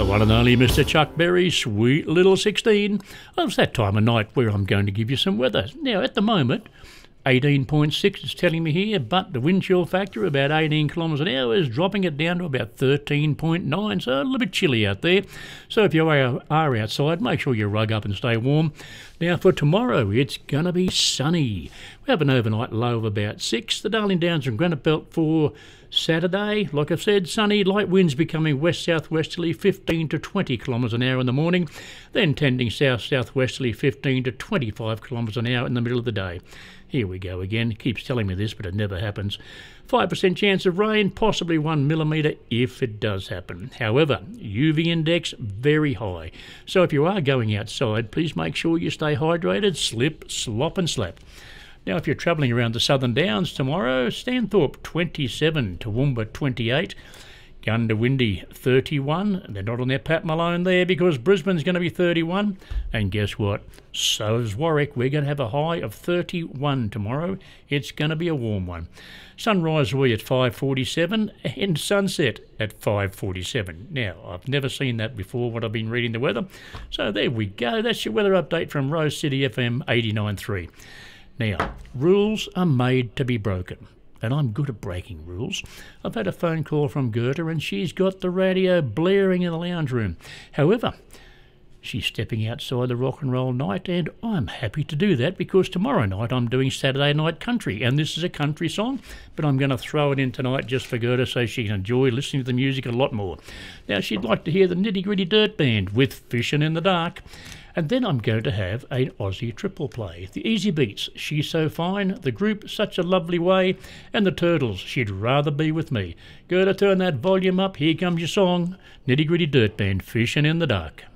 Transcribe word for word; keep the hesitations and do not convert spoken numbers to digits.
The one and only Mister Chuck Berry, Sweet Little sixteen. Well, it's that time of night where I'm going to give you some weather. Now, at the moment, eighteen point six is telling me here, but the wind chill factor, about eighteen kilometres an hour, is dropping it down to about thirteen point nine, so a little bit chilly out there. So if you are, are outside, make sure you rug up and stay warm. Now, for tomorrow, it's going to be sunny. We have an overnight low of about six. The Darling Downs and Granite Belt for Saturday, like I've said, sunny, light winds becoming west-southwesterly, fifteen to twenty kilometres an hour in the morning, then tending south-southwesterly, fifteen to twenty-five kilometres an hour in the middle of the day. Here we go again. It keeps telling me this, but it never happens. five percent chance of rain, possibly one millimetre if it does happen. However, U V index very high. So if you are going outside, please make sure you stay hydrated, slip, slop and slap. Now, if you're travelling around the Southern Downs tomorrow, Stanthorpe twenty-seven, Toowoomba twenty-eight, Gundawindi thirty-one. They're not on their Pat Malone there because Brisbane's going to be thirty-one. And guess what? So is Warwick. We're going to have a high of thirty-one tomorrow. It's going to be a warm one. Sunrise will be at five forty-seven and sunset at five forty-seven. Now, I've never seen that before when I've been reading the weather. So there we go. That's your weather update from Rose City F M eighty-nine point three. Now, rules are made to be broken, and I'm good at breaking rules. I've had a phone call from Gerda, and she's got the radio blaring in the lounge room. However, she's stepping outside the rock and roll night, and I'm happy to do that because tomorrow night I'm doing Saturday Night Country, and this is a country song, but I'm going to throw it in tonight just for Gerda so she can enjoy listening to the music a lot more. Now, she'd like to hear the Nitty Gritty Dirt Band with Fishin' in the Dark. And then I'm going to have an Aussie triple play. The Easy Beats, She's So Fine, The Group, Such a Lovely Way, and the Turtles, She'd Rather Be With Me. Gerda, turn that volume up. Here comes your song, Nitty Gritty Dirt Band, Fishin' in the Dark.